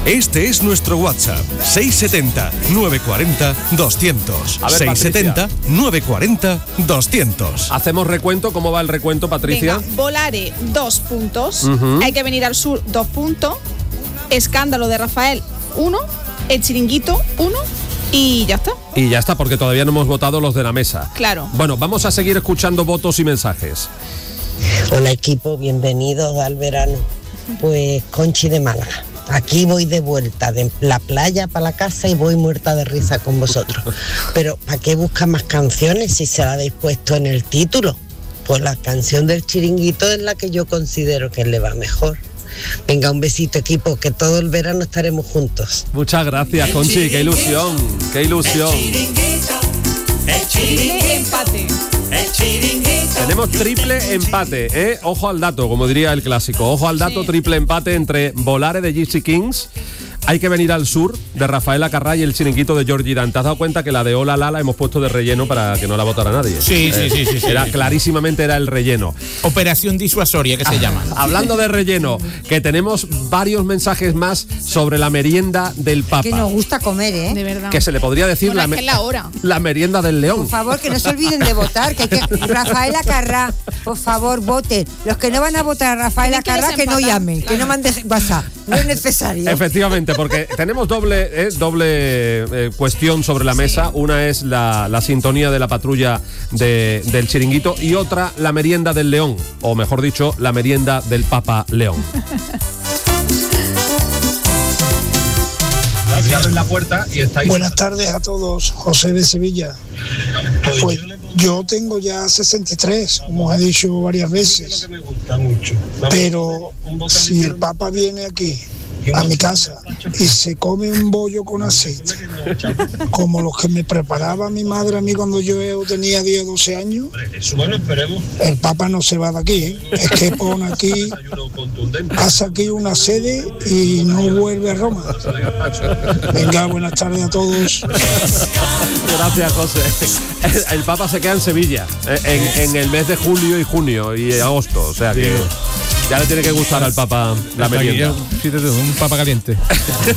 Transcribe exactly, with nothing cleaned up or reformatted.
Este es nuestro WhatsApp, seiscientos setenta, novecientos cuarenta, doscientos. A ver, seiscientos setenta, novecientos cuarenta, doscientos. Hacemos recuento. ¿Cómo va el recuento, Patricia? Venga, Volare, dos puntos. Uh-huh. Hay que venir al sur, dos puntos. Escándalo de Rafael, uno. El Chiringuito, uno. Y ya está. Y ya está, porque todavía no hemos votado los de la mesa. Claro. Bueno, vamos a seguir escuchando votos y mensajes. Hola equipo, bienvenidos al verano. Pues Conchi de Málaga. Aquí voy de vuelta de la playa para la casa y voy muerta de risa con vosotros. Pero ¿para qué busca más canciones si se la habéis puesto en el título? Pues la canción del Chiringuito es la que yo considero que le va mejor. Venga, un besito equipo, que todo el verano estaremos juntos. Muchas gracias, Conchi, qué ilusión, qué ilusión. Triple empate. Tenemos triple empate, ¿eh? Ojo al dato, como diría el clásico. Ojo al dato, sí. Triple empate entre Volare de Gypsy Kings, Hay que venir al sur, de Rafael Acarrá, y El Chiringuito de Georgie Dan. ¿Te has dado cuenta que la de Hola Lala hemos puesto de relleno para que no la votara nadie? Sí, eh, sí, sí, sí, sí. Era, sí. Clarísimamente era el relleno. Operación disuasoria, que se llama. Hablando de relleno, que tenemos varios mensajes más sobre la merienda del Papa. Que nos gusta comer, ¿eh? De verdad. Que se le podría decir Bueno, la, es me- que es la hora. la merienda del león. Por favor, que no se olviden de votar, que hay que... Rafael Acarrá, por favor, voten. Los que no van a votar a Rafael Tienen que Acarrá, que no desempatar. llamen, que no manden WhatsApp. No es necesario. Efectivamente, porque tenemos doble, eh, doble eh, cuestión sobre la mesa. Una es la, la sintonía de la patrulla de, del Chiringuito y otra la merienda del león, o mejor dicho, la merienda del Papa León. En la puerta y estáis... Buenas tardes a todos, José de Sevilla. Pues yo tengo ya sesenta y tres, como he dicho varias veces, pero si el Papa viene aquí a mi casa y se come un bollo con aceite, como los que me preparaba mi madre a mí cuando yo tenía diez o doce años, el Papa no se va de aquí, ¿eh? Es que pone aquí, hace aquí una sede y no vuelve a Roma. Venga, buenas tardes a todos. Gracias, José. El, el Papa se queda en Sevilla eh, en, en el mes de julio y junio y agosto, o sea que ya le tiene que gustar al Papa la merienda. Un papa caliente.